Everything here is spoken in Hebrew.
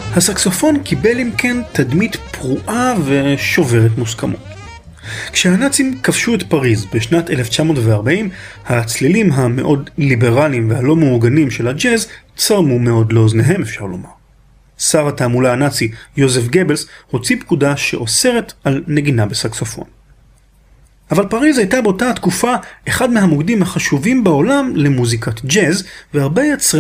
הסקסופון קיבל אם כן תדמית פרועה ושוברת מוסכמות. כשהנאצים כבשו את פריז בשנת 1940, הצלילים המאוד ליברליים והלא מאורגנים של הג'אז צרמו מאוד לאוזניהם, אפשר לומר. שר התעמולה הנאצי יוזף גבלס הוציא פקודה שאוסרת על נגינה בסקסופון. אבל פריז הייתה באותה התקופה אחד מהמוקדים החשובים בעולם למוזיקת ג'אז, והרבה יצרנים